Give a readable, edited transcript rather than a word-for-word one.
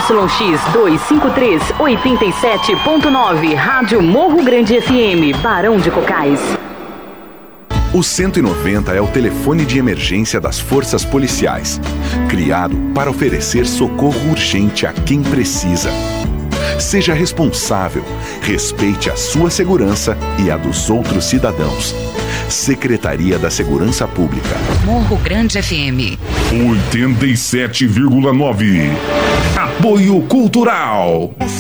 ZYX 253, 87.9, Rádio Morro Grande FM, Barão de Cocais. O 190 é o telefone de emergência das forças policiais, criado para oferecer socorro urgente a quem precisa. Seja responsável, respeite a sua segurança e a dos outros cidadãos. Secretaria da Segurança Pública. Morro Grande FM 87,9. Apoio Cultural.